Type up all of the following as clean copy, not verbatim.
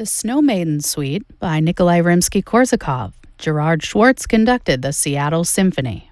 The Snow Maiden Suite by Nikolai Rimsky-Korsakov. Gerard Schwartz conducted the Seattle Symphony.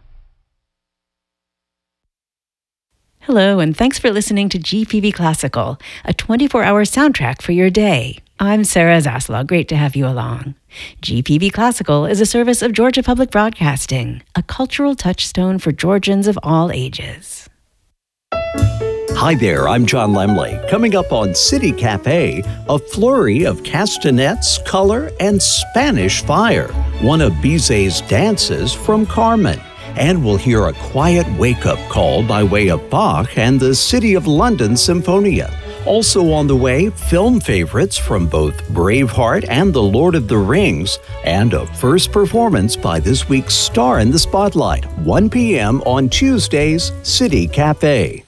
Hello, and thanks for listening to GPB Classical, a 24-hour soundtrack for your day. I'm Sarah Zaslaw. Great to have you along. GPB Classical is a service of Georgia Public Broadcasting, a cultural touchstone for Georgians of all ages. Hi there, I'm John Lemley. Coming up on City Cafe, a flurry of castanets, color, and Spanish fire. One of Bizet's dances from Carmen. And we'll hear a quiet wake-up call by way of Bach and the City of London Symphonia. Also on the way, film favorites from both Braveheart and The Lord of the Rings, and a first performance by this week's star in the spotlight, 1 p.m. on Tuesday's City Cafe.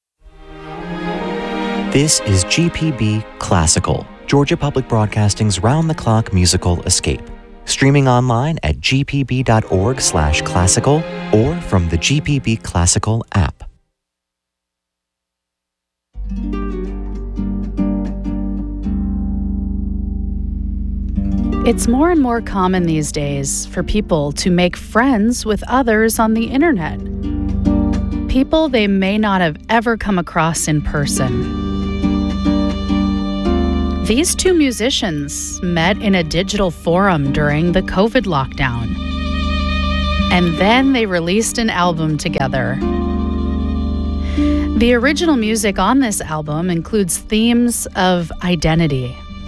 This is GPB Classical, Georgia Public Broadcasting's round-the-clock musical escape. Streaming online at gpb.org/classical or from the GPB Classical app. It's more and more common these days for people to make friends with others on the internet. People they may not have ever come across in person. These two musicians met in a digital forum during the COVID lockdown. And then they released an album together. The original music on this album includes themes of identity,